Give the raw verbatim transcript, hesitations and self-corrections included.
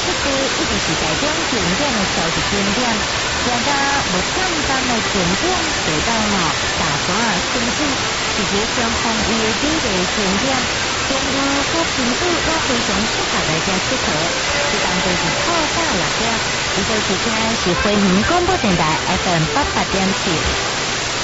这句一直是台中景点的消息景点，大家无上班的景点走到了大山新市，是个相当有美的景点，中午和平日也非常适合大家佚佗。这当就是透大热点，你所收听是回民广播电台 F M 八八点七。